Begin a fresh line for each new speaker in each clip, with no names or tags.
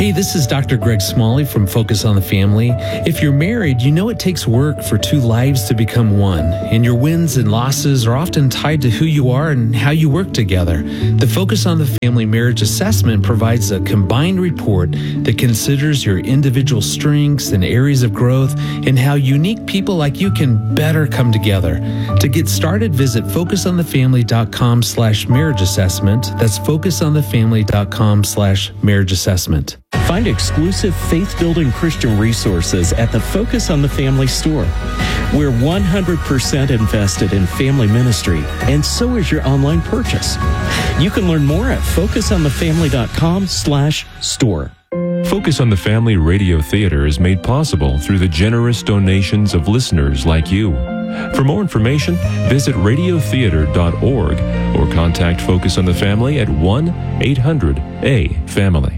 Hey, this is Dr. Greg Smalley from Focus on the Family. If you're married, you know it takes work for two lives to become one, and your wins and losses are often tied to who you are and how you work together. The Focus on the Family Marriage Assessment provides a combined report that considers your individual strengths and areas of growth and how unique people like you can better come together. To get started, visit focusonthefamily.com/marriage assessment. That's focusonthefamily.com/marriage assessment.
Find exclusive faith-building Christian resources at the Focus on the Family store. We're 100% invested in family ministry, and so is your online purchase. You can learn more at focusonthefamily.com/store.
Focus on the Family Radio Theater is made possible through the generous donations of listeners like you. For more information, visit radiotheater.org or contact Focus on the Family at 1-800-A-FAMILY.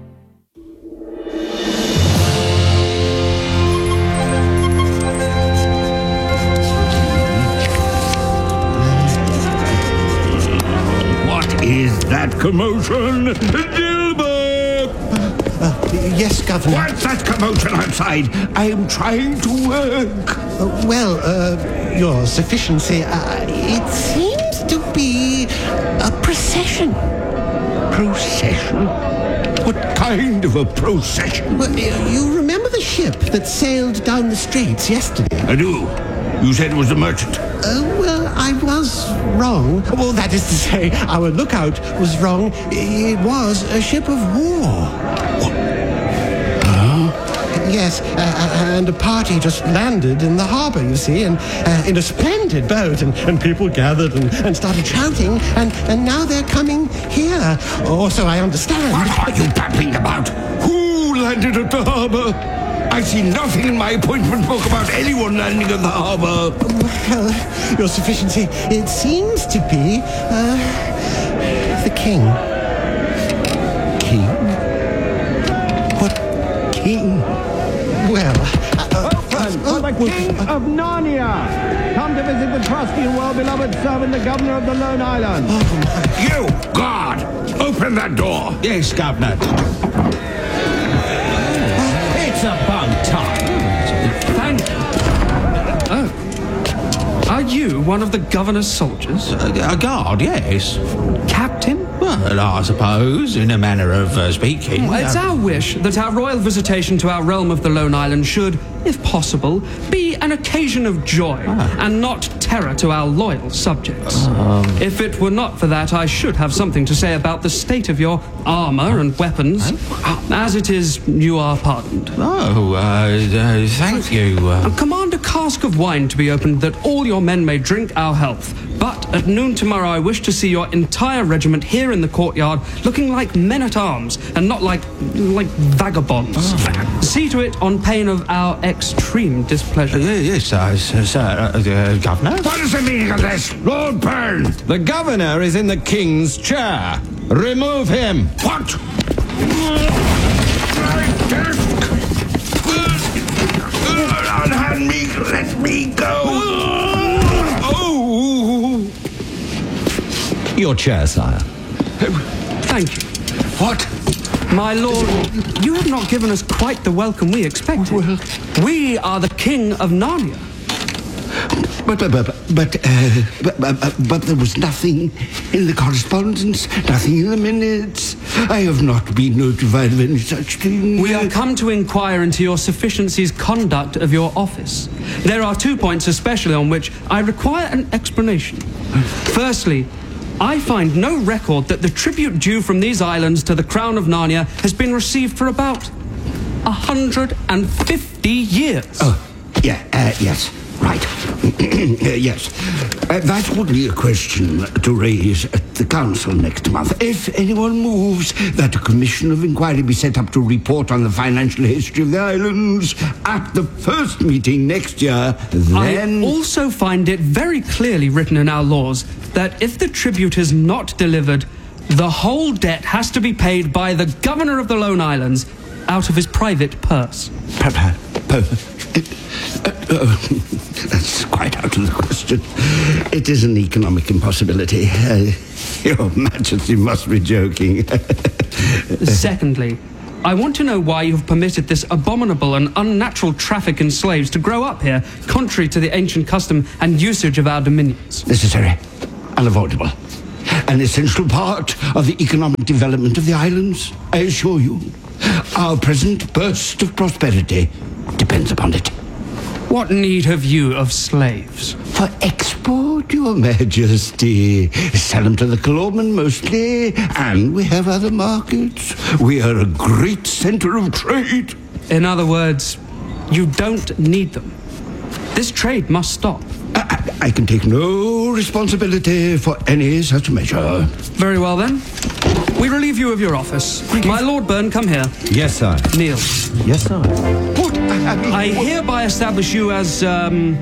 Is that commotion? Gilbert!
Yes, Governor.
What's that commotion outside? I am trying to work.
Your Sufficiency, it seems to be a procession.
Procession? What kind of a procession?
Well, you remember the ship that sailed down the straits yesterday?
I do. You said it was a merchant.
Well, I was wrong. Well, that is to say, our lookout was wrong. It was a ship of war.
What? Huh?
Yes, and a party just landed in the harbor, you see, and in a splendid boat, and people gathered and started shouting, and now they're coming here. Or so I understand.
What are you babbling about? Who landed at the harbor? I see nothing in my appointment book about anyone landing at the harbor.
Well, Your Sufficiency, it seems to be, the king.
King? What king?
Well,
for the King of Narnia! Come to visit the trusty and well-beloved servant, the Governor of the Lone Island.
You, guard! Open that door!
Yes, Governor. It's about time.
Thank you. Oh. Are you one of the governor's soldiers?
A guard, yes.
Captain?
Well, I suppose, in a manner of speaking.
It's our wish that our royal visitation to our realm of the Lone Island should, if possible, be an occasion of joy and not terror to our loyal subjects. If it were not for that, I should have something to say about the state of your armor and weapons. As it is, you are pardoned.
Thank you.
Command a cask of wine to be opened that all your men may drink our health. But at noon tomorrow, I wish to see your entire regiment here in the courtyard, looking like men-at-arms and not like vagabonds. See to it on pain of our extreme displeasure.
Yes, sir, Governor.
What is the meaning of this? Lord Byrne!
The Governor is in the King's chair. Remove him.
What? Unhand me! Let me go!
Your chair, sire.
Thank you.
What?
My lord, you have not given us quite the welcome we expected. We are the King of Narnia.
But there was nothing in the correspondence, nothing in the minutes. I have not been notified of any such thing.
We are come to inquire into your Sufficiency's conduct of your office. There are 2 points especially on which I require an explanation. Firstly, I find no record that the tribute due from these islands to the Crown of Narnia has been received for about 150 years.
Yes. Right. Yes. That would be a question to raise at the council next month. If anyone moves that a commission of inquiry be set up to report on the financial history of the islands at the first meeting next year, then...
I also find it very clearly written in our laws that if the tribute is not delivered, the whole debt has to be paid by the Governor of the Lone Islands out of his private purse.
That's quite out of the question. It is an economic impossibility. Your Majesty must be joking.
Secondly, I want to know why you have permitted this abominable and unnatural traffic in slaves to grow up here, contrary to the ancient custom and usage of our dominions.
Necessary, unavoidable, an essential part of the economic development of the islands, I assure you. Our present burst of prosperity depends upon it.
What need have you of slaves?
For export, Your Majesty. Sell them to the Colorman mostly, and we have other markets. We are a great center of trade.
In other words, you don't need them. This trade must stop.
I can take no responsibility for any such measure.
Very well, then. We relieve you of your office. My Lord Byrne, come here.
Yes, sir.
Kneel.
Yes, sir.
What?
I hereby establish you as well,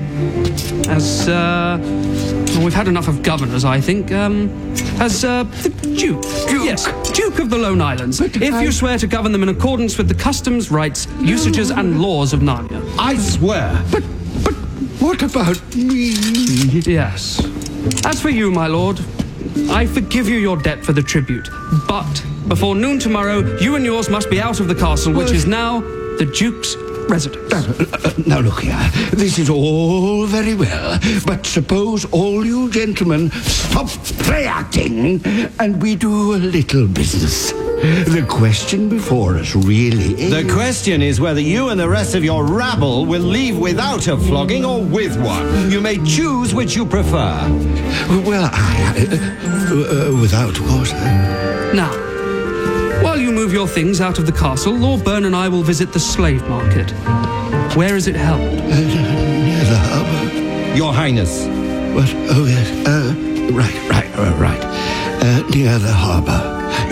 we've had enough of governors, I think. As the Duke. Yes, Duke of the Lone Islands. If you swear to govern them in accordance with the customs, rights, usages, and laws of Narnia.
I swear.
But what about me?
Yes. As for you, my lord, I forgive you your debt for the tribute. But before noon tomorrow, you and yours must be out of the castle, which is now the Duke's residence.
Now look here, this is all very well, but suppose all you gentlemen stop play-acting and we do a little business. The question before us really is...
The question is whether you and the rest of your rabble will leave without a flogging or with one. You may choose which you prefer.
Well, without what?
Now, while you move your things out of the castle, Lord Byrne and I will visit the slave market. Where is it held?
Near the harbour.
Your Highness.
What? Oh, yes. Right. Near the harbour.